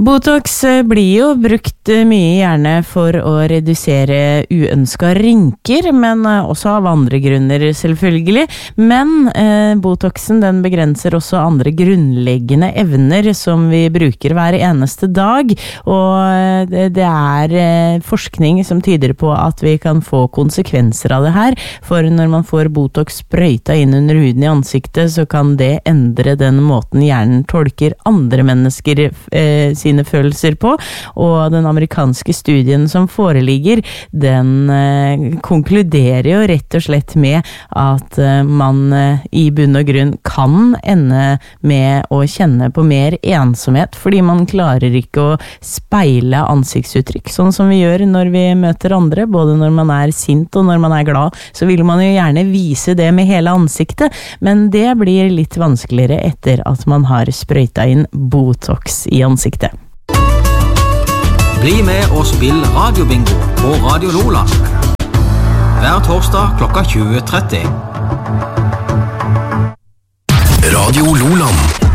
Botox blir jo brukt mye gjerne for å redusere uønsket rynker, men også av andre grunner selvfølgelig. Men Botoxen den begrenser også andre grunnleggende evner som vi bruker hver eneste dag, og det er forskning som tyder på at vi kan få konsekvenser av det her, for når man får Botox sprøyta inn under huden i ansiktet, så kan det endre den måten hjernen tolker andre mennesker sine følelser på, og den amerikanske studien som foreligger, den konkluderer jo rett og slett med at man i bunn og grunn kan ende med å kjenne på mer ensomhet, fordi man klarer ikke å speile ansiktsuttrykk, sånn som vi gjør når vi møter andre, både når man er sint og når man er glad, så vil man jo gjerne vise det med hele ansiktet, men det blir litt vanskeligere etter at man har sprøyta inn Botox i ansiktet. Bli med og spill radiobingo på Radio Lola. Hver torsdag klokka 20:30. Radio Loland.